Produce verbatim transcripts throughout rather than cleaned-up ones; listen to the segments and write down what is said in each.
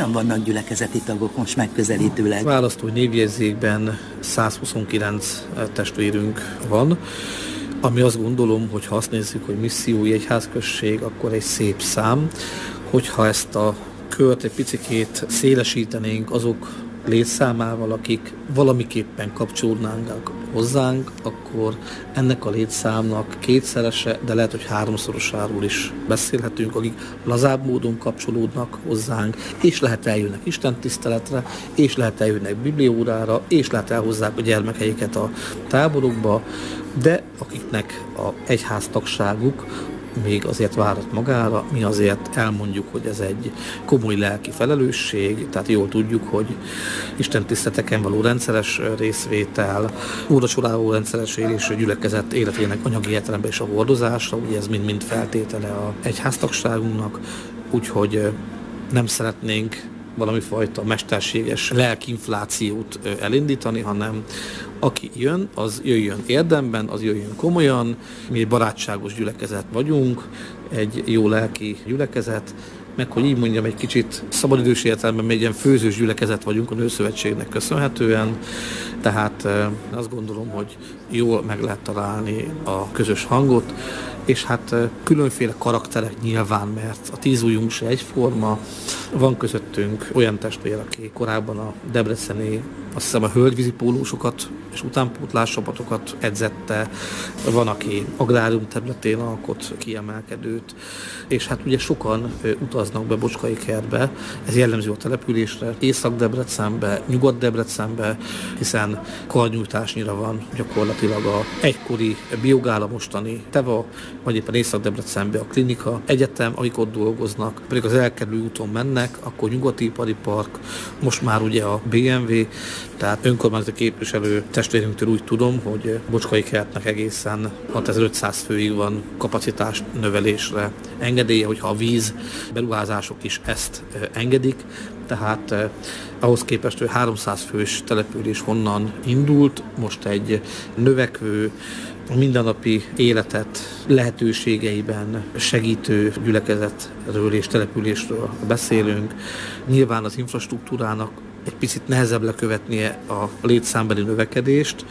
Hányan vannak gyülekezeti tagok most megközelítőleg? Választói névjegyzékben százhuszonkilenc testvérünk van, ami azt gondolom, hogy ha azt nézzük, hogy missziói egyházközség, akkor egy szép szám. Hogyha ezt a kört egy picikét szélesítenénk azok létszámával, akik valamiképpen kapcsolódnának hozzánk, akkor ennek a létszámnak kétszerese, de lehet, hogy háromszorosáról is beszélhetünk, akik lazább módon kapcsolódnak hozzánk, és lehet eljönnek istentiszteletre, és lehet eljönnek bibliórára, és lehet elhozzák a gyermekeiket a táborokba, de akiknek a egyháztagságuk még azért várat magára, mi azért elmondjuk, hogy ez egy komoly lelki felelősség, tehát jól tudjuk, hogy istentiszteleteken való rendszeres részvétel, úrasoráló rendszeres élés gyülekezet életének anyagi értelemben és a hordozása, ugye ez mind-mind feltétele a egyháztagságunknak, úgyhogy nem szeretnénk valami fajta mesterséges lelkinflációt elindítani, hanem aki jön, az jöjjön érdemben, az jöjjön komolyan. Mi egy barátságos gyülekezet vagyunk, egy jó lelki gyülekezet, meg hogy így mondjam, egy kicsit szabadidős értelemben egy ilyen főzős gyülekezet vagyunk a Nőszövetségnek köszönhetően, tehát azt gondolom, hogy jól meg lehet találni a közös hangot, és hát különféle karakterek nyilván, mert a tíz ujjunk se egyforma. Van közöttünk olyan testvér, aki korábban a debreceni, azt hiszem a hölgyvízi pólósokat és utánpótláscsapatokat edzette, van, aki agrárium területén alkot kiemelkedőt, és hát ugye sokan utaznak be Bocskaikertbe, ez jellemző a településre, Észak-Debrecenbe, Nyugat-Debrecenbe, hiszen karnyújtásnyira van gyakorlatilag a egykori Biogála, mostani Teva, vagy éppen Észak-Debrecenbe a klinika, egyetem, amik ott dolgoznak, pedig az elkerülő úton mennek, akkor Nyugati Ipari Park, most már ugye a bé em vé, tehát önkormányzati képviselő testvérünktől úgy tudom, hogy Bocskaikertnek egészen hatezer-ötszáz főig van kapacitás növelésre engedélye, hogyha a víz beruházások is ezt engedik, tehát eh, ahhoz képest, hogy háromszáz fős település honnan indult, most egy növekvő, a mindennapi életet lehetőségeiben segítő gyülekezetről és településről beszélünk. Nyilván az infrastruktúrának egy picit nehezebb lekövetnie a létszámbeli növekedést,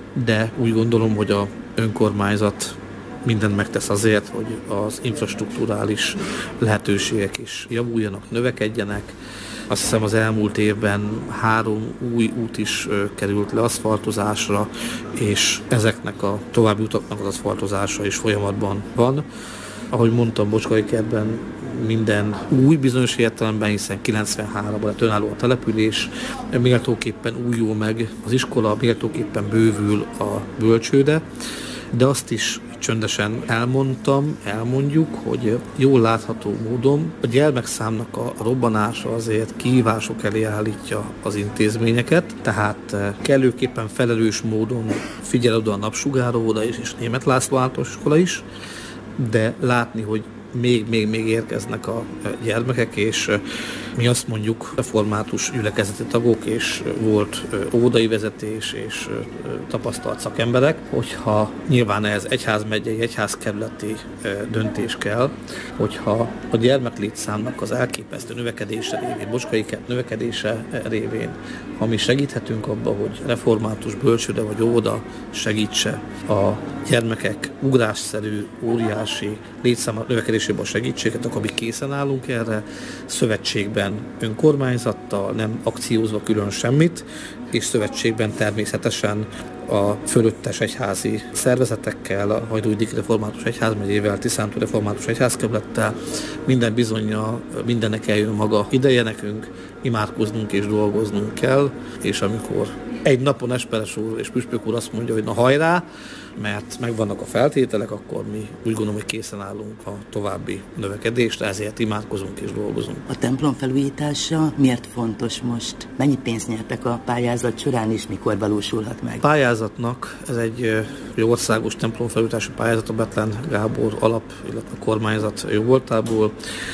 de úgy gondolom, hogy az önkormányzat mindent megtesz azért, hogy az infrastrukturális lehetőségek is javuljanak, növekedjenek. Azt hiszem az elmúlt évben három új út is került le aszfaltozásra, és ezeknek a további utaknak az aszfaltozása is folyamatban van. Ahogy mondtam, Bocskaikertben minden új bizonyos értelemben, hiszen kilencvenháromban lett önálló a település, méltóképpen újul meg az iskola, méltóképpen bővül a bölcsőde, de azt is csöndesen elmondtam, elmondjuk, hogy jól látható módon a gyermekszámnak a robbanása azért kihívások elé állítja az intézményeket, tehát kellőképpen felelős módon figyel oda a Napsugáró óvoda is, és Németh László általános iskola is, de látni, hogy még-még-még érkeznek a gyermekek, és mi azt mondjuk református gyülekezeti tagok, és volt óvodai vezetés, és tapasztalt szakemberek, hogyha nyilván ehhez egyházmegyei, egyházkerületi döntés kell, hogyha a gyermeklétszámnak az elképesztő növekedése révén, Bocskaikert növekedése révén, ha mi segíthetünk abba, hogy református bölcsőde vagy óvoda segítse a gyermekek ugrásszerű, óriási létszám növekedésében a segítséget, akkor mi készen állunk erre, szövetségben önkormányzattal, nem akciózva külön semmit, és szövetségben természetesen a fölöttes egyházi szervezetekkel, a Hajdújdik Református Egyházmegyével, Tiszántúl Református Egyházkerülettel, minden bizonnyal mindennek eljön maga ideje nekünk, imádkoznunk és dolgoznunk kell, és amikor egy napon Esperes úr és Püspök úr azt mondja, hogy na hajrá, mert megvannak a feltételek, akkor mi úgy gondolom, hogy készen állunk a további növekedésre, ezért imádkozunk és dolgozunk. A templom felújítása miért fontos most? Mennyi pénzt nyertek a pályázat során, és mikor valósulhat meg? A pályázatnak, ez egy országos templomfelújítási pályázat, a Bethlen Gábor alap, illetve a kormányzat jóvoltából.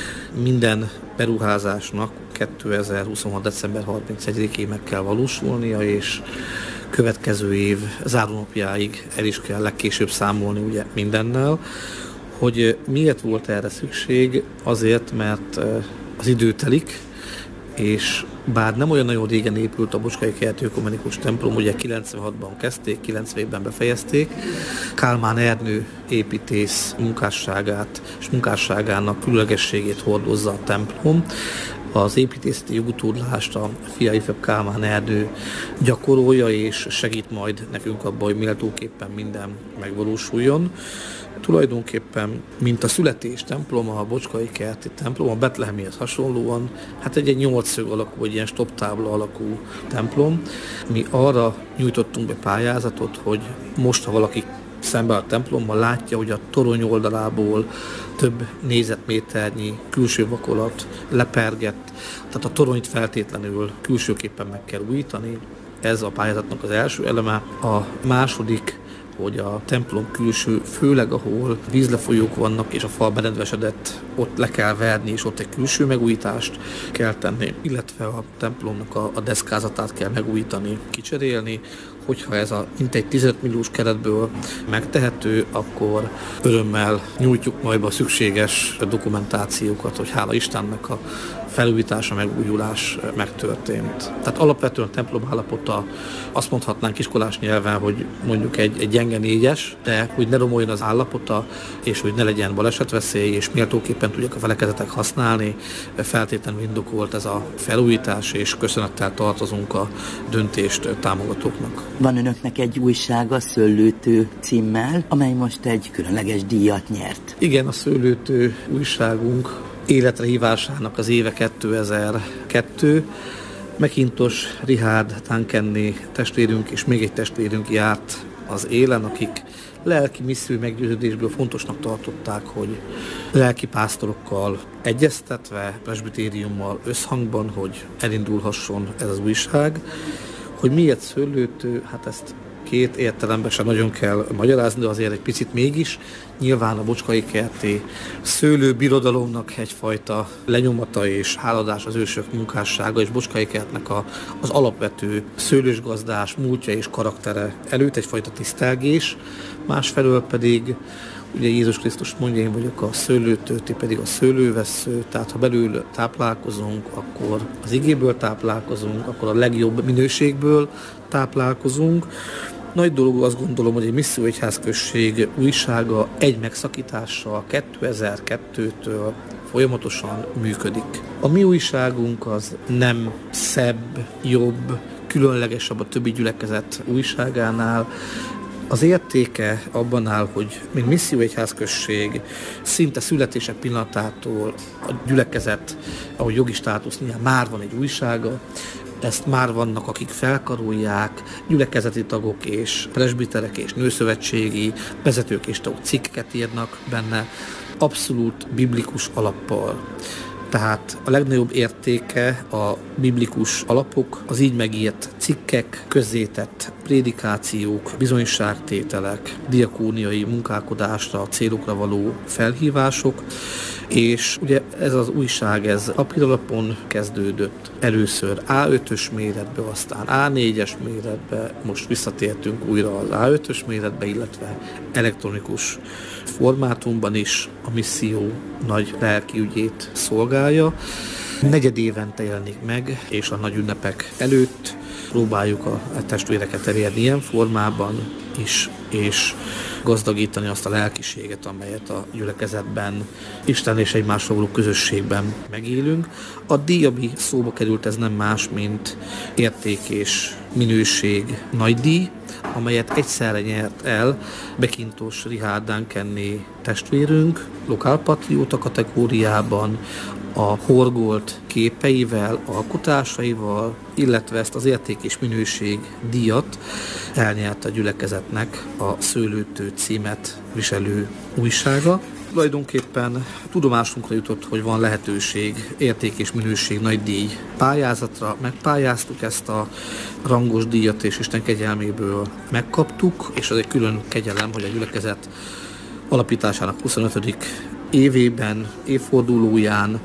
Minden beruházásnak kétezer-huszonhat. december harmincegyedikéig meg kell valósulnia, és következő év zárónapjáig el is kell legkésőbb számolni ugye mindennel. Hogy miért volt erre szükség? Azért, mert az idő telik, és bár nem olyan nagyon régen épült a Bocskai Kerti Ökumenikus templom, ugye kilencvenhatban kezdték, kilencvenben befejezték, Kálmán Ernő építész munkásságát és munkásságának különlegességét hordozza a templom. Az építészeti jogutódlást a fia ifjabb Kálmán Ernő gyakorolja, és segít majd nekünk abban, hogy méltóképpen minden megvalósuljon. Tulajdonképpen, mint a születés temploma, a Bocskai Kerti templom, a betlehemihez hasonlóan, hát egy, egy nyolcszög alakú, egy ilyen stoptábla alakú templom. Mi arra nyújtottunk be pályázatot, hogy most, ha valaki szemben a templommal látja, hogy a torony oldalából több négyzetméternyi külső vakolat lepergett, tehát a toronyt feltétlenül külsőképpen meg kell újítani. Ez a pályázatnak az első eleme. A második, hogy a templom külső, főleg ahol vízlefolyók vannak és a fal benedvesedett, ott le kell verni, és ott egy külső megújítást kell tenni, illetve a templomnak a, a deszkázatát kell megújítani, kicserélni. Hogyha ez a mintegy tizenöt milliós keretből megtehető, akkor örömmel nyújtjuk majd a szükséges dokumentációkat, hogy hála Istennek a felújítása, megújulás megtörtént. Tehát alapvetően a templom állapota, azt mondhatnánk iskolás nyelven, hogy mondjuk egy, egy gyenge négyes, de hogy ne romoljon az állapota, és hogy ne legyen balesetveszély, és méltóképpen tudják a felekezetek használni, feltétlenül indokolt ez a felújítás, és köszönettel tartozunk a döntést támogatóknak. Van önöknek egy újsága, Szőlőtő címmel, amely most egy különleges díjat nyert. Igen, a Szőlőtő újságunk életre hívásának az éve kétezer-kettő. McIntosh, Richard Tankenné testvérünk és még egy testvérünk járt az élen, akik lelki missziói meggyőződésből fontosnak tartották, hogy lelki pásztorokkal egyeztetve, presbitériummal összhangban, hogy elindulhasson ez az újság. Hogy miért Szőlőtő, hát ezt két értelemben sem nagyon kell magyarázni, de azért egy picit mégis. Nyilván a Bocskai Kerti szőlőbirodalomnak egyfajta lenyomata és háladás az ősök munkássága, és Bocskai Kertnek a, az alapvető szőlősgazdás múltja és karaktere előtt egyfajta tisztelgés, másfelől pedig ugye Jézus Krisztus mondja, én vagyok a szőlőtő, ti pedig a szőlővessző, tehát ha belül táplálkozunk, akkor az igéből táplálkozunk, akkor a legjobb minőségből táplálkozunk. Nagy dolog, azt gondolom, hogy egy misszióegyházközség újsága egy megszakítással kétezer-kettőtől folyamatosan működik. A mi újságunk az nem szebb, jobb, különlegesebb a többi gyülekezet újságánál. Az értéke abban áll, hogy mint misszióegyházközség szinte születése pillanatától a gyülekezet, ahogy jogi státusznél már van egy újsága, ezt már vannak, akik felkarolják, gyülekezeti tagok és presbiterek és nőszövetségi vezetők és tagok cikkeket írnak benne, abszolút biblikus alappal. Tehát a legnagyobb értéke a biblikus alapok, az így megírt cikkek, közzétett prédikációk, bizonyságtételek, diakóniai munkálkodásra, célokra való felhívások, és ugye ez az újság, ez papíralapon kezdődött. Először á ötös méretbe, aztán á négyes méretbe, most visszatértünk újra az á ötös méretbe, illetve elektronikus formátumban is a misszió nagy lelkiügyét szolgálja. Negyed évente jelenik meg, és a nagy ünnepek előtt próbáljuk a testvéreket elérni ilyen formában is, és gazdagítani azt a lelkiséget, amelyet a gyülekezetben, Isten és egymással való közösségben megélünk. A díj, ami szóba került, ez nem más, mint érték és minőség nagy díj, amelyet egyszerre nyert el McIntosh Richard Tankenné testvérünk, lokálpatrióta kategóriában, a horgolt képeivel, alkotásaival, illetve ezt az érték és minőség díjat elnyert a gyülekezetnek a Szőlőtő címet viselő újsága. Tulajdonképpen tudomásunkra jutott, hogy van lehetőség érték és minőség nagy díj pályázatra. Megpályáztuk ezt a rangos díjat, és Isten kegyelméből megkaptuk, és az egy külön kegyelem, hogy a gyülekezet alapításának huszonötödik évében, évfordulóján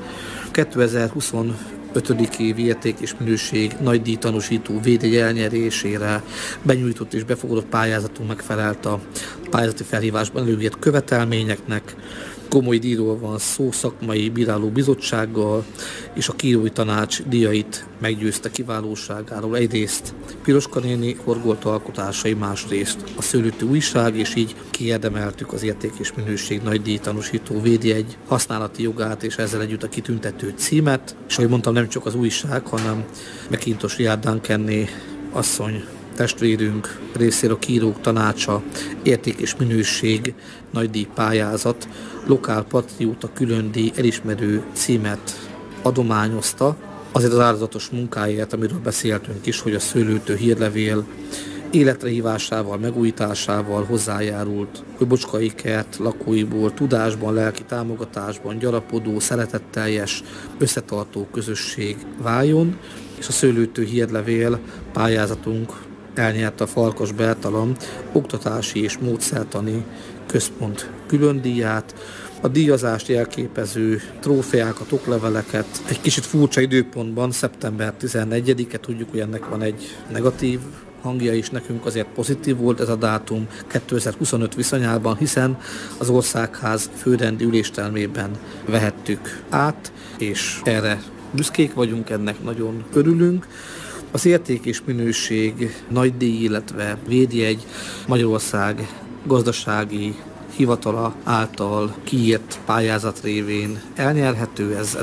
kétezer-huszonötödik évi érték és minőség nagy díj tanúsító védjegy elnyerésére benyújtott és befogadott pályázatunk megfelelt a pályázati felhívásban előírt követelményeknek, komoly díjról van szó, szakmai bíráló bizottsággal, és a kírói tanács díjait meggyőzte kiválóságáról. Egyrészt Piroska néni horgolt alkotásai, másrészt a Szőlőtő újság, és így kiérdemeltük az érték és minőség nagy díjtanúsító védjegy használati jogát, és ezzel együtt a kitüntető címet. És ahogy mondtam, nem csak az újság, hanem McIntosh Riad Duncanné asszony, testvérünk részéről a kírók tanácsa érték és minőség nagydíj pályázat, lokál patrióta külön díj elismerő címet adományozta. Azért az áldozatos munkáért, amiről beszéltünk is, hogy a Szőlőtő hírlevél életre hívásával, megújításával hozzájárult, hogy Bocskai kert lakóiból tudásban, lelki támogatásban gyarapodó, szeretetteljes, összetartó közösség váljon, és a Szőlőtő hírlevél pályázatunk elnyerte a Farkas Bertalan Oktatási és Módszertani Központ különdíját. A díjazást jelképező trófeákat, okleveleket egy kicsit furcsa időpontban, szeptember tizennegyedike, tudjuk, hogy ennek van egy negatív hangja is, nekünk azért pozitív volt ez a dátum kétezer-huszonöt viszonyában, hiszen az Országház főrendi üléstermében vehettük át, és erre büszkék vagyunk, ennek nagyon örülünk. Az érték és minőség nagydíj, illetve védjegy Magyarország gazdasági hivatala által kiírt pályázat révén elnyerhető, ez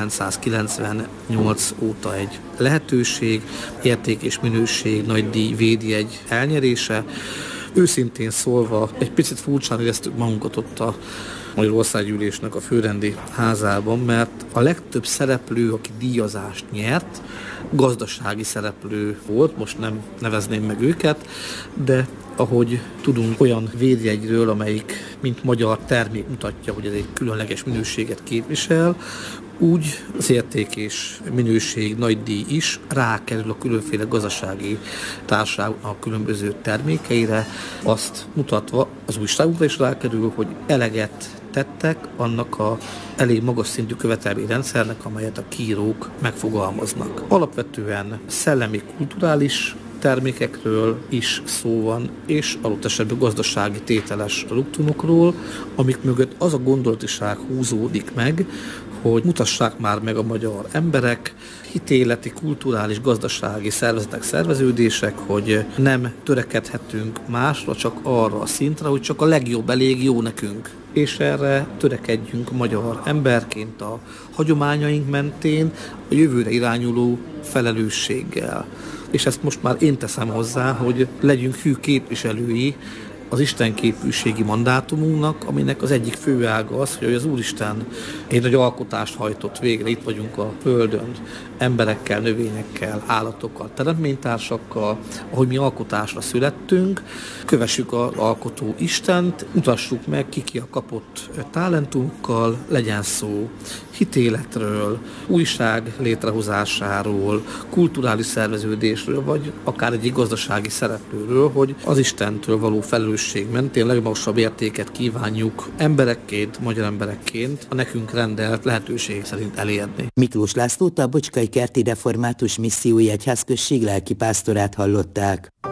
ezerkilencszázkilencvennyolc óta egy lehetőség, érték és minőség nagydíj védjegy elnyerése. Őszintén szólva, egy picit furcsán éreztük magunkat ott a Magyarországgyűlésnek a főrendi házában, mert a legtöbb szereplő, aki díjazást nyert, gazdasági szereplő volt, most nem nevezném meg őket, de ahogy tudunk olyan védjegyről, amelyik mint magyar termék mutatja, hogy ez egy különleges minőséget képvisel, úgy az érték és minőség nagydíj is rákerül a különféle gazdasági társaságnak a különböző termékeire, azt mutatva az újságokra is rákerül, hogy eleget tettek annak a elég magas szintű követelményrendszernek, amelyet a kírók megfogalmaznak. Alapvetően szellemi, kulturális termékekről is szó van, és adott esetben gazdasági tételes produktumokról, amik mögött az a gondolatiság húzódik meg, hogy mutassák már meg a magyar emberek, hitéleti, kulturális, gazdasági szervezetek, szerveződések, hogy nem törekedhetünk másra, csak arra a szintre, hogy csak a legjobb elég jó nekünk. És erre törekedjünk magyar emberként a hagyományaink mentén, a jövőre irányuló felelősséggel. És ezt most már én teszem hozzá, hogy legyünk hű képviselői az istenképűségi mandátumunknak, aminek az egyik fő ága az, hogy az Úristen egy nagy alkotást hajtott végre, itt vagyunk a Földön, emberekkel, növényekkel, állatokkal, teremtménytársakkal, ahogy mi alkotásra születtünk, kövessük az alkotó Istent, mutassuk meg, ki ki a kapott talentumokkal, legyen szó hitéletről, újság létrehozásáról, kulturális szerveződésről, vagy akár egy gazdasági szereplőről, hogy az Istentől való felelősség mentén legmagasabb értéket kívánjuk emberekként, magyar emberekként a nekünk rendelt lehetőség szerint elérni. Miklós Lászlót, a Bocskai Kerti Református Missziói Egyházközség lelkipásztorát hallották.